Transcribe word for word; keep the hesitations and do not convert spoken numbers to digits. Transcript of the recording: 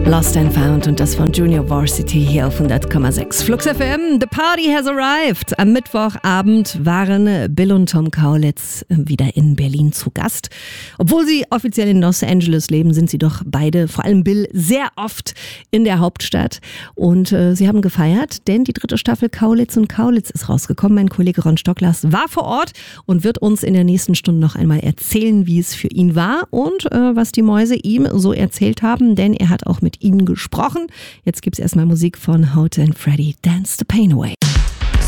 Lost and Found und das von Junior Varsity hier auf hundert Komma sechs. Flux F M, the party has arrived. Am Mittwochabend waren Bill und Tom Kaulitz wieder in Berlin zu Gast. Obwohl sie offiziell in Los Angeles leben, sind sie doch beide, vor allem Bill, sehr oft in der Hauptstadt. Und äh, sie haben gefeiert, denn die dritte Staffel Kaulitz und Kaulitz ist rausgekommen. Mein Kollege Ron Stocklers war vor Ort und wird uns in der nächsten Stunde noch einmal erzählen, wie es für ihn war und äh, was die Mäuse ihm so erzählt haben, denn er hat auch mit ihnen gesprochen. Jetzt gibt's erstmal Musik von Hote and Freddy, Dance the Pain Away.